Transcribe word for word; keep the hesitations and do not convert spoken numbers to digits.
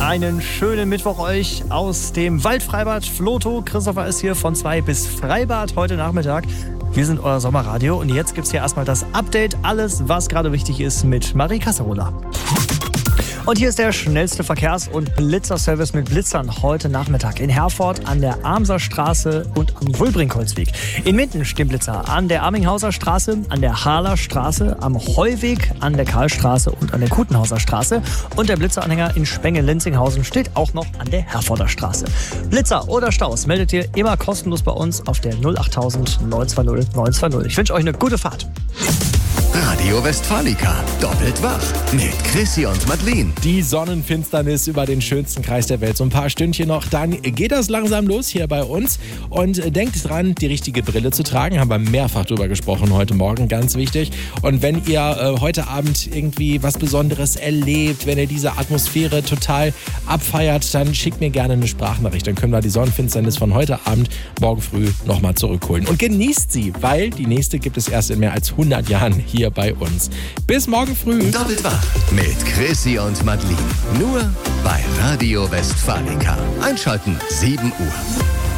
einen schönen Mittwoch euch aus dem Waldfreibad. Floto, Christopher ist hier von zwei bis Freibad heute Nachmittag. Wir sind euer Sommerradio und jetzt gibt's hier erstmal das Update. Alles, was gerade wichtig ist mit Marie Kasserola. Und hier ist der schnellste Verkehrs- und Blitzerservice mit Blitzern heute Nachmittag in Herford an der Amser Straße und am Wulbrinkholzweg. In Minden stehen Blitzer an der Arminghauser Straße, an der Harler Straße, am Heuweg, an der Karlstraße und an der Kutenhauser Straße. Und der Blitzeranhänger in Spenge-Lenzinghausen steht auch noch an der Herforder Straße. Blitzer oder Staus meldet ihr immer kostenlos bei uns auf der null achttausend neun zwei null neun zwei null. Ich wünsche euch eine gute Fahrt. Radio Westfalica, doppelt wach mit Chrissy und Madeleine. Die Sonnenfinsternis über den schönsten Kreis der Welt. So ein paar Stündchen noch, dann geht das langsam los hier bei uns. Und denkt dran, die richtige Brille zu tragen. Haben wir mehrfach drüber gesprochen heute Morgen, ganz wichtig. Und wenn ihr äh, heute Abend irgendwie was Besonderes erlebt, wenn ihr diese Atmosphäre total abfeiert, dann schickt mir gerne eine Sprachnachricht. Dann können wir die Sonnenfinsternis von heute Abend, morgen früh nochmal zurückholen. Und genießt sie, weil die nächste gibt es erst in mehr als hundert Jahren hier bei uns. Bis morgen früh. Doppelt wach mit Chrissy und Madeleine. Nur bei Radio Westfalica. Einschalten, sieben Uhr.